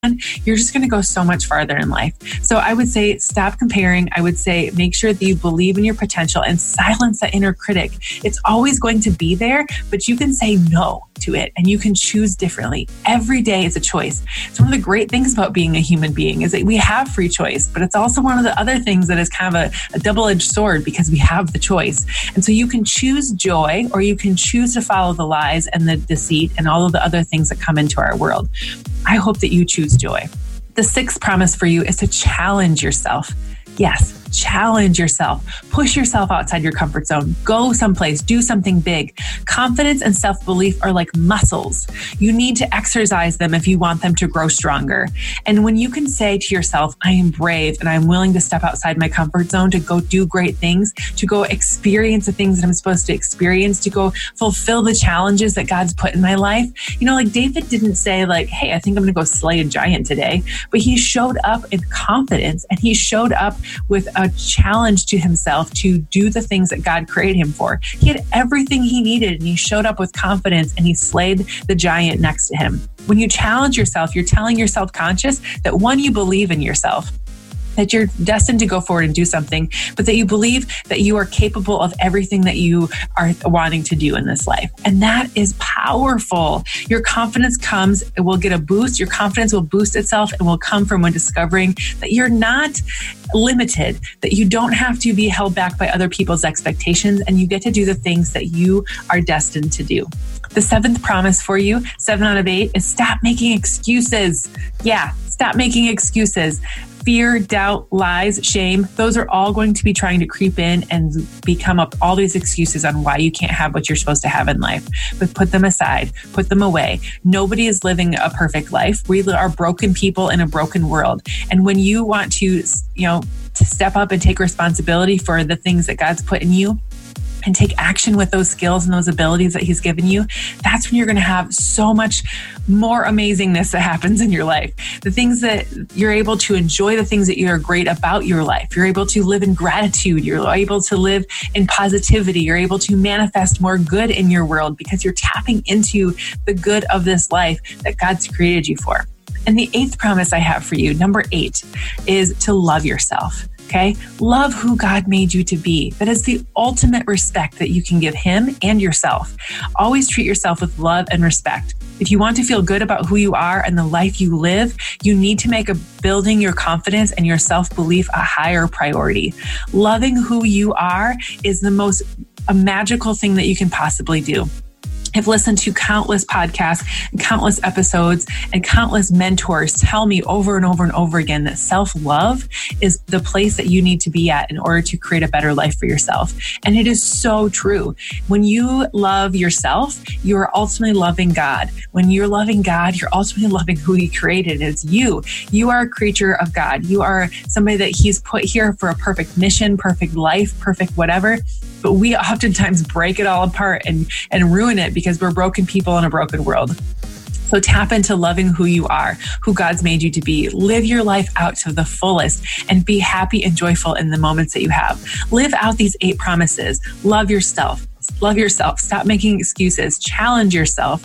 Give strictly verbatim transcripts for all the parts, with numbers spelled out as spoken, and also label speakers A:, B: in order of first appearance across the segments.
A: you're just going to go so much farther in life. So I would say stop comparing. I would say make sure that you believe in your potential and silence that inner critic. It's always going to be there, but you can say no to it and you can choose differently. Every day is a choice. It's one of the great things about being a human being is that we have free choice, but it's also one of the other things that is kind of a, a double-edged sword because we have the choice. And so you can choose joy or you can choose to follow the lies and the deceit and all of the other things that come into our world. I hope that you choose joy. The sixth promise for you is to challenge yourself. Yes, challenge yourself. Push yourself outside your comfort zone. Go someplace. Do something big. Confidence and self-belief are like muscles. You need to exercise them if you want them to grow stronger. And when you can say to yourself, I am brave and I'm willing to step outside my comfort zone to go do great things, to go experience the things that I'm supposed to experience, to go fulfill the challenges that God's put in my life. You know, like David didn't say like, hey, I think I'm going to go slay a giant today, but he showed up in confidence and he showed up with a challenge to himself to do the things that God created him for. He had everything he needed and he showed up with confidence and he slayed the giant next to him. When you challenge yourself, you're telling your self-conscious that one, you believe in yourself, that you're destined to go forward and do something, but that you believe that you are capable of everything that you are wanting to do in this life. And that is powerful. Your confidence comes, it will get a boost. Your confidence will boost itself and will come from when discovering that you're not limited, that you don't have to be held back by other people's expectations, and you get to do the things that you are destined to do. The seventh promise for you, seven out of eight, is stop making excuses. Yeah, stop making excuses. Fear, doubt, lies, shame, those are all going to be trying to creep in and become up all these excuses on why you can't have what you're supposed to have in life. But put them aside, put them away. Nobody is living a perfect life. We are broken people in a broken world. And when you want to, you know, to step up and take responsibility for the things that God's put in you, and take action with those skills and those abilities that he's given you, that's when you're going to have so much more amazingness that happens in your life. The things that you're able to enjoy, the things that you're great about your life. You're able to live in gratitude. You're able to live in positivity. You're able to manifest more good in your world because you're tapping into the good of this life that God's created you for. And the eighth promise I have for you, number eight, is to love yourself. Okay? Love who God made you to be. That is the ultimate respect that you can give him and yourself. Always treat yourself with love and respect. If you want to feel good about who you are and the life you live, you need to make a building your confidence and your self-belief a higher priority. Loving who you are is the most a magical thing that you can possibly do. I've listened to countless podcasts and countless episodes and countless mentors tell me over and over and over again that self-love is the place that you need to be at in order to create a better life for yourself. And it is so true. When you love yourself, you are ultimately loving God. When you're loving God, you're ultimately loving who he created. It's you. You are a creature of God. You are somebody that he's put here for a perfect mission, perfect life, perfect whatever. But we oftentimes break it all apart and, and ruin it because we're broken people in a broken world. So tap into loving who you are, who God's made you to be. Live your life out to the fullest and be happy and joyful in the moments that you have. Live out these eight promises. Love yourself. Love yourself. Stop making excuses. Challenge yourself.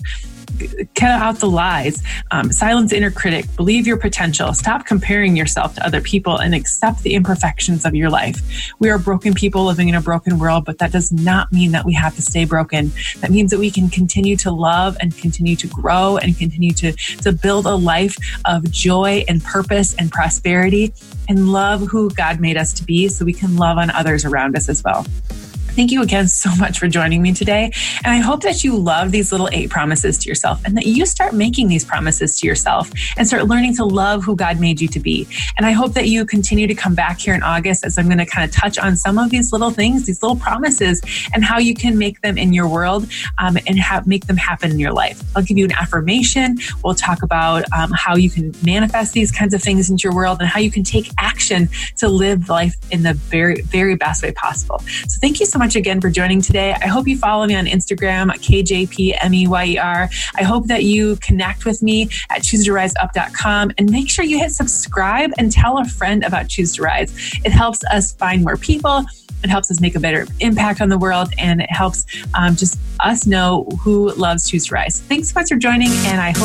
A: Cut out the lies, um, silence inner critic, believe your potential, stop comparing yourself to other people, and accept the imperfections of your life. We are broken people living in a broken world, but that does not mean that we have to stay broken. That means that we can continue to love and continue to grow and continue to, to build a life of joy and purpose and prosperity and love who God made us to be so we can love on others around us as well. Thank you again so much for joining me today. And I hope that you love these little eight promises to yourself and that you start making these promises to yourself and start learning to love who God made you to be. And I hope that you continue to come back here in August as I'm going to kind of touch on some of these little things, these little promises, and how you can make them in your world um, and have, make them happen in your life. I'll give you an affirmation. We'll talk about um, how you can manifest these kinds of things into your world and how you can take action to live life in the very, very best way possible. So thank you so much again for joining today. I hope you follow me on Instagram, K J P M E Y E R. I hope that you connect with me at choose to rise up dot com and make sure you hit subscribe and tell a friend about Choose to Rise. It helps us find more people. It helps us make a better impact on the world, and it helps um, just us know who loves Choose to Rise. Thanks so much for joining, and I hope